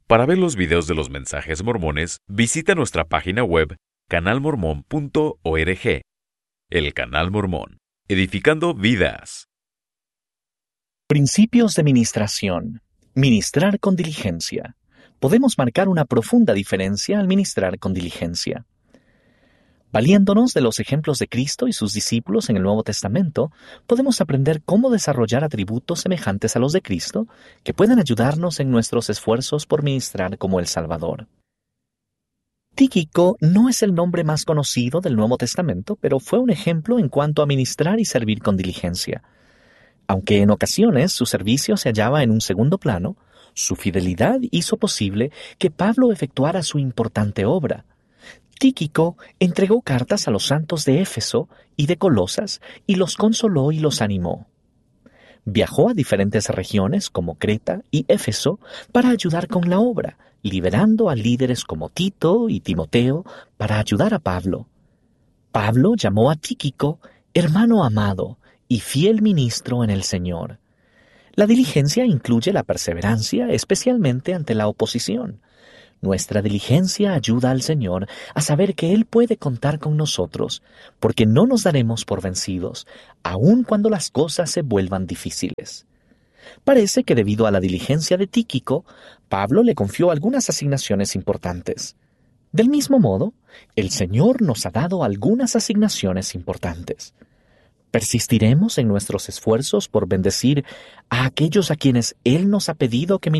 Para ver los videos de los mensajes mormones, visita nuestra página web canalmormon.org. El Canal Mormón, edificando vidas. Principios de ministración. Ministrar con diligencia. Podemos marcar una profunda diferencia al ministrar con diligencia. Valiéndonos de los ejemplos de Cristo y sus discípulos en el Nuevo Testamento, podemos aprender cómo desarrollar atributos semejantes a los de Cristo que pueden ayudarnos en nuestros esfuerzos por ministrar como el Salvador. Tíquico no es el nombre más conocido del Nuevo Testamento, pero fue un ejemplo en cuanto a ministrar y servir con diligencia. Aunque en ocasiones su servicio se hallaba en un segundo plano, su fidelidad hizo posible que Pablo efectuara su importante obra. Tíquico entregó cartas a los santos de Éfeso y de Colosas y los consoló y los animó. Viajó a diferentes regiones como Creta y Éfeso para ayudar con la obra, liberando a líderes como Tito y Timoteo para ayudar a Pablo. Pablo llamó a Tíquico hermano amado y fiel ministro en el Señor. La diligencia incluye la perseverancia, especialmente ante la oposición. Nuestra diligencia ayuda al Señor a saber que Él puede contar con nosotros, porque no nos daremos por vencidos, aun cuando las cosas se vuelvan difíciles. Parece que debido a la diligencia de Tíquico, Pablo le confió algunas asignaciones importantes. Del mismo modo, el Señor nos ha dado algunas asignaciones importantes. ¿Persistiremos en nuestros esfuerzos por bendecir a aquellos a quienes Él nos ha pedido que